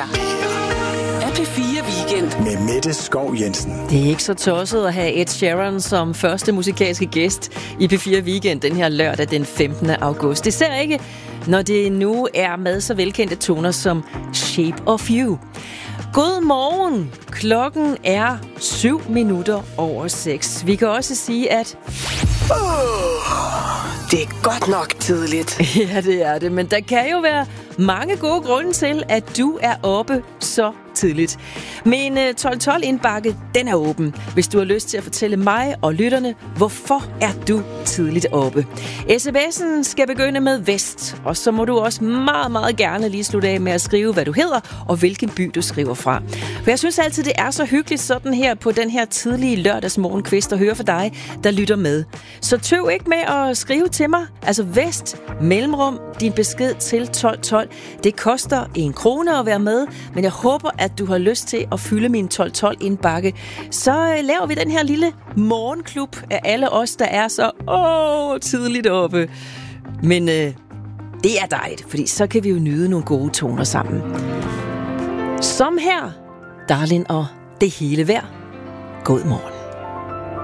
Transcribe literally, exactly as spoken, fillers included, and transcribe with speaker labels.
Speaker 1: her er P fire Weekend
Speaker 2: med Mette Skov Jensen.
Speaker 3: Det er ikke så tosset at have Ed Sheeran som første musikalske gæst i P fire Weekend den her lørdag den femtende august. Det ser ikke, når det nu er med så velkendte toner som Shape of You. God morgen. Klokken er syv minutter over seks. Vi kan også sige, at
Speaker 1: oh, det er godt nok tidligt.
Speaker 3: Ja, det er det, men der kan jo være mange gode grunde til, at du er oppe så tidligt. Min tolv tolv indbakke, den er åben, hvis du har lyst til at fortælle mig og lytterne, hvorfor er du tidligt oppe. sms'en skal begynde med Vest, og så må du også meget, meget gerne lige slutte af med at skrive, hvad du hedder, og hvilken by du skriver fra. For jeg synes altid, det er så hyggeligt sådan her på den her tidlige lørdagsmorgenkvist at høre for dig, der lytter med. Så tøv ikke med at skrive til mig, altså Vest, mellemrum, din besked til tolv tolv. Det koster en krone at være med, men jeg håber, at du har lyst til at fylde min tolv tolv indbakke. Så laver vi den her lille morgenklub af alle os, der er så åh, tidligt oppe. Men øh, det er dejligt, fordi så kan vi jo nyde nogle gode toner sammen. Som her, Darlin og Det hele værd. God morgen.